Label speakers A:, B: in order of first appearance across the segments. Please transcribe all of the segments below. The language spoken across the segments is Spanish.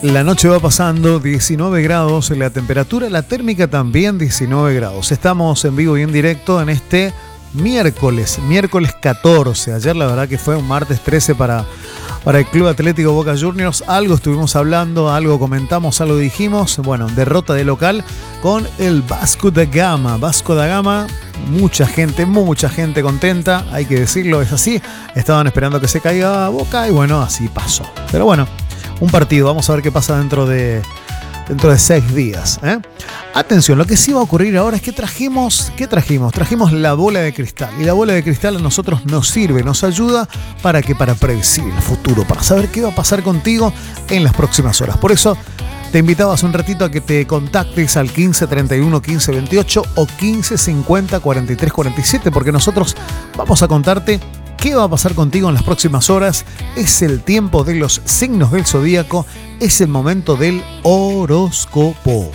A: La noche va pasando, 19 grados, la temperatura, la térmica también 19 grados. Estamos en vivo y en directo en este miércoles 14. Ayer la verdad que fue un martes 13 para el Club Atlético Boca Juniors. Algo estuvimos hablando, algo comentamos, algo dijimos. Bueno, derrota de local con el Vasco da Gama. Vasco da Gama, mucha gente contenta, hay que decirlo, es así. Estaban esperando que se caiga Boca y bueno, así pasó. Pero bueno, un partido, vamos a ver qué pasa dentro de 6 días. Atención, lo que sí va a ocurrir ahora es que trajimos la bola de cristal. Y la bola de cristal a nosotros nos sirve, nos ayuda para predecir el futuro, para saber qué va a pasar contigo en las próximas horas. Por eso te invitaba hace un ratito a que te contactes al 15 31 15 28 o 15 50 43 47, porque nosotros vamos a contarte qué va a pasar contigo en las próximas horas. Es el tiempo de los signos del zodíaco, es el momento del horóscopo.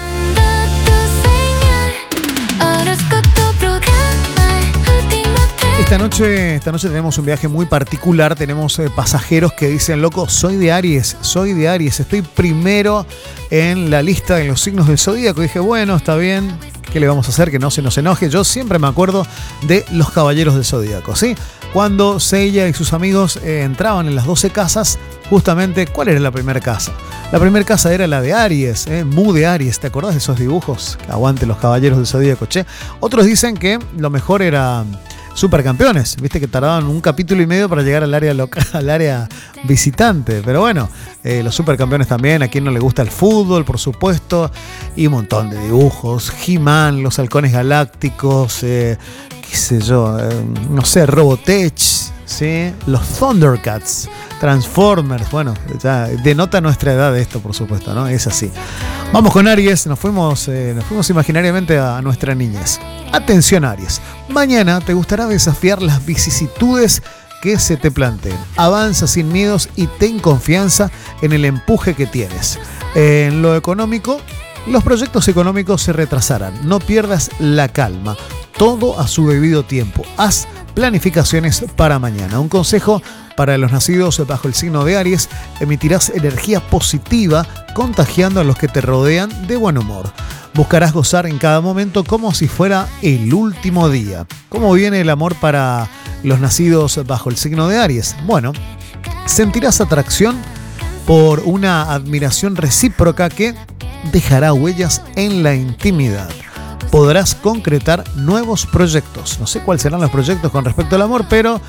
A: Esta noche tenemos un viaje muy particular. Tenemos pasajeros que dicen: loco, soy de Aries, estoy primero en la lista de los signos del zodíaco. Y dije, bueno, está bien, ¿qué le vamos a hacer? Que no se nos enoje. Yo siempre me acuerdo de los caballeros del zodíaco, ¿sí? Cuando Seiya y sus amigos entraban en las 12 casas, justamente, ¿cuál era la primera casa? La primera casa era la de Aries, Mu de Aries. ¿Te acordás de esos dibujos? Aguante los caballeros del zodíaco, che. Otros dicen que lo mejor era Supercampeones, viste que tardaban 1 capítulo y medio para llegar al área local, al área visitante. Pero bueno, los Supercampeones también, a quien no le gusta el fútbol, por supuesto, y un montón de dibujos. He-Man, los halcones galácticos, qué sé yo, no sé, Robotech, ¿sí? Los Thundercats, Transformers. Bueno, ya denota nuestra edad esto, por supuesto, ¿no? Es así. Vamos con Aries, nos fuimos imaginariamente a nuestra niñez. Atención, Aries, mañana te gustará desafiar las vicisitudes que se te planteen. Avanza sin miedos y ten confianza en el empuje que tienes. En lo económico, los proyectos económicos se retrasarán. No pierdas la calma. Todo a su debido tiempo. Haz planificaciones para mañana. Un consejo para los nacidos bajo el signo de Aries: emitirás energía positiva, contagiando a los que te rodean de buen humor. Buscarás gozar en cada momento como si fuera el último día. ¿Cómo viene el amor para los nacidos bajo el signo de Aries? Bueno, sentirás atracción por una admiración recíproca que dejará huellas en la intimidad. Podrás concretar nuevos proyectos. No sé cuáles serán los proyectos con respecto al amor, pero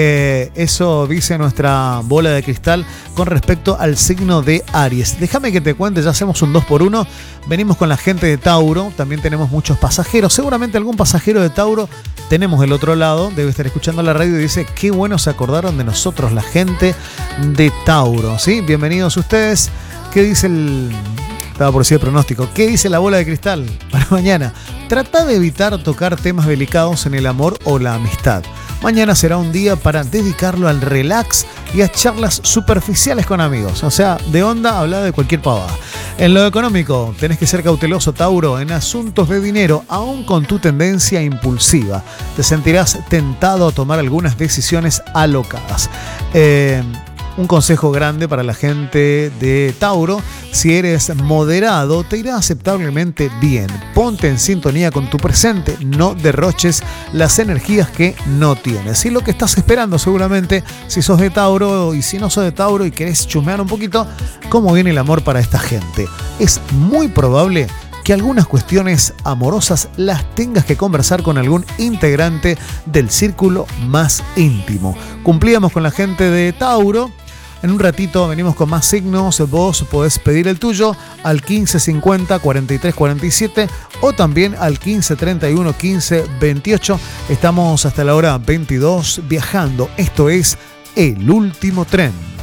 A: eso dice nuestra bola de cristal con respecto al signo de Aries. Déjame que te cuente, ya hacemos un 2x1. Venimos con la gente de Tauro, también tenemos muchos pasajeros. Seguramente algún pasajero de Tauro tenemos del otro lado, debe estar escuchando la radio y dice: qué bueno se acordaron de nosotros la gente de Tauro, ¿sí? Bienvenidos ustedes. ¿Qué dice Estaba por decir el pronóstico. ¿Qué dice la bola de cristal para mañana? Trata de evitar tocar temas delicados en el amor o la amistad. Mañana será un día para dedicarlo al relax y a charlas superficiales con amigos. O sea, de onda, hablar de cualquier pavada. En lo económico, tenés que ser cauteloso, Tauro, en asuntos de dinero, aún con tu tendencia impulsiva. Te sentirás tentado a tomar algunas decisiones alocadas. Un consejo grande para la gente de Tauro: si eres moderado, te irá aceptablemente bien. Ponte en sintonía con tu presente, no derroches las energías que no tienes. Y lo que estás esperando seguramente, si sos de Tauro, y si no sos de Tauro y querés chusmear un poquito, ¿cómo viene el amor para esta gente? Es muy probable que algunas cuestiones amorosas las tengas que conversar con algún integrante del círculo más íntimo. Cumplíamos con la gente de Tauro. En un ratito venimos con más signos. Vos podés pedir el tuyo al 15 50 43 47 o también al 15 31 15 28. Estamos hasta la hora 22 viajando. Esto es El Último Tren.